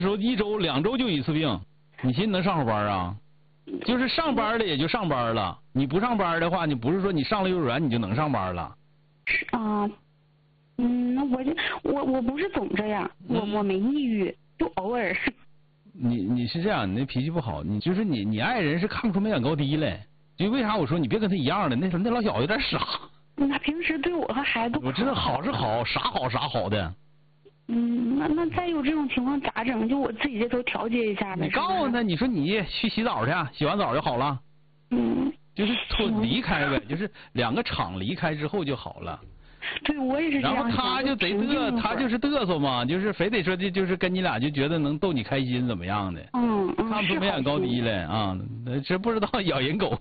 说1周2周就一次病，你寻思能上好班啊？就是上班的也就上班了，你不上班的话，你不是说你上了幼儿园你就能上班了。 啊，那我不是总这样，我没抑郁，就偶尔。 你是这样，你那脾气不好，你就是你爱人是看不出美感高低来。就为啥我说你别跟他一样的，那老小子有点傻。 他平时对我和孩子都好。 我知道好是好，啥好啥好的。 那再有这种情况咋整？就我自己这头调节一下呗。 你告诉他，你说你去洗澡去，洗完澡就好了。就是离开呗，就是2个场离开之后就好了。 对，我也是这样。 然后他就贼他就是嘚瑟嘛，就是非得说的，就是跟你俩就觉得能逗你开心怎么样的。看不出美感高低来啊，这不知道咬人狗。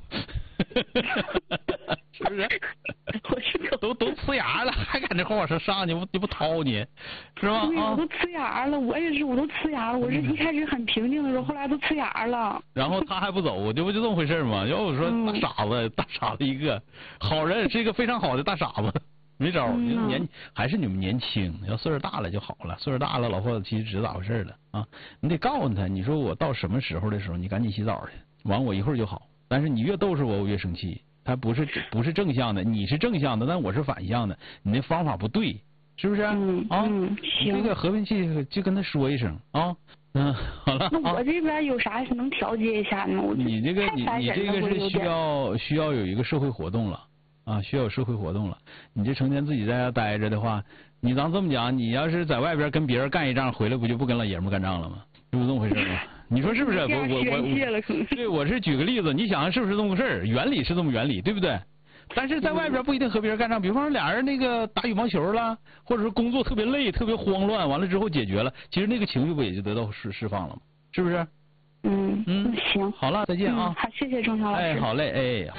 是不是？都呲牙了，还敢这往上去，你不掏你，是吧？ 对，我都呲牙了，我也是，我都呲牙了。我是一开始很平静的时候，后来都呲牙了。 然后他还不走，就这么回事嘛？要我说大傻子一个，好人是一个非常好的大傻子，没招。还是你们年轻，要岁数大了就好了。岁数大了，老伙子其实知道咋回事了啊！你得告诉他，你说我到什么时候的时候，你赶紧洗澡去，完我一会儿就好。但是你越逗着我，我越生气。他不是正向的，你是正向的，但我是反向的，你那方法不对，是不是？ 行。 这个和平气就跟他说一声啊。好了。 那我这边有啥能调节一下呢？ 你这个是需要有一个社会活动了啊，需要有社会活动了。你这成天自己在家待着的话，你咱这么讲，你要是在外边跟别人干一仗，回来不就不跟老爷们干仗了吗？是不是这么回事吗？你说是不是？我是举个例子，你想想是不是这么个事儿？原理是这么原理，对不对？但是在外边不一定和别人干仗，比方说俩人那个打羽毛球了，或者是工作特别累、特别慌乱，完了之后解决了，其实那个情绪不也就得到释放了吗？是不是？ 行。 好了，再见啊！ 好，谢谢钟晓老师。 好嘞，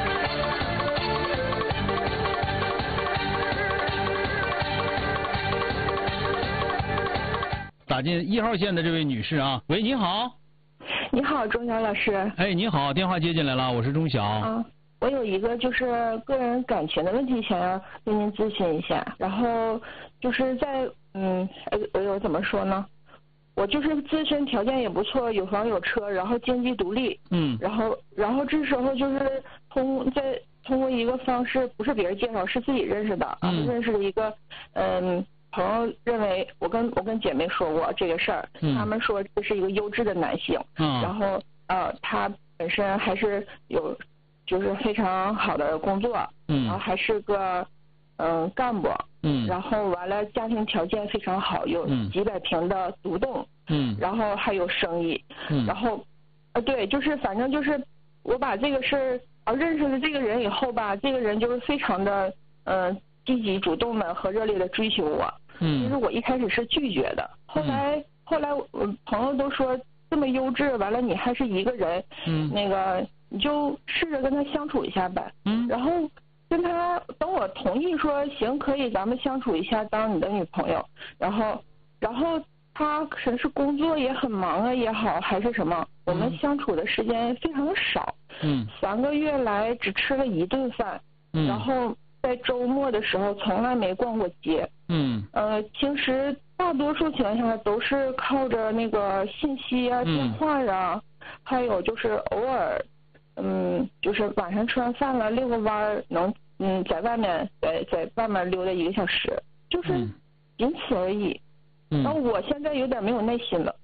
打进1号线的这位女士啊，喂，你好。 你好，钟晓老师。 哎，你好，电话接进来了，我是钟晓。 我有一个就是个人感情的问题，想要跟您咨询一下。然后就是在我怎么说呢？我就是自身条件也不错，有房有车，然后经济独立。然后这时候就是通过一个方式，不是别人介绍，是自己认识的。认识了一个朋友认为我跟姐妹说过这个事儿，他们说这是一个优质的男性，然后他本身还是有就是非常好的工作，然后还是个干部，然后完了家庭条件非常好，有几百平的独栋，然后还有生意，然后对，就是反正就是我把这个事儿认识了这个人以后吧，这个人就是非常的积极主动的和热烈的追求我。其实我一开始是拒绝的，后来朋友都说这么优质，完了你还是一个人，那个你就试着跟他相处一下呗。然后跟他等我同意说行可以，咱们相处一下当你的女朋友。然后他可能是工作也很忙啊也好，还是什么，我们相处的时间非常的少。3个月来只吃了1顿饭，然后在周末的时候从来没逛过街。平时大多数情况下都是靠着那个信息啊、电话啊，还有就是偶尔，就是晚上吃完饭了遛个弯能在外面溜达1个小时，就是仅此而已。然后我现在有点没有耐心了。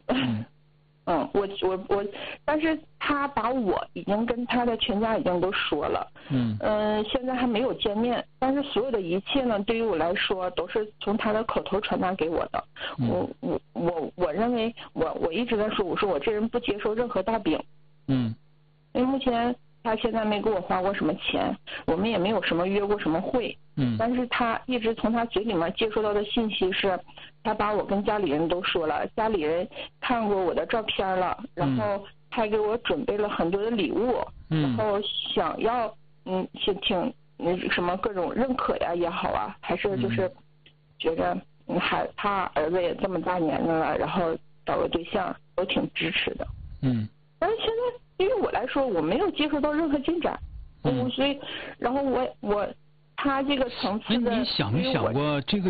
我，但是他把我已经跟他的全家已经都说了，现在还没有见面，但是所有的一切呢，对于我来说都是从他的口头传达给我的。我认为我一直在说，我说我这人不接受任何大饼。因为目前他现在没给我花过什么钱，我们也没有什么约过什么会。但是他一直从他嘴里面接收到的信息是，他把我跟家里人都说了，家里人看过我的照片了，然后还给我准备了很多的礼物，然后想要挺什么各种认可呀也好啊，还是就是觉着他儿子也这么大年龄了，然后找个对象都挺支持的。但是现在对于我来说，我没有接触到任何进展。所以然后他这个层次的， 你想没想过这个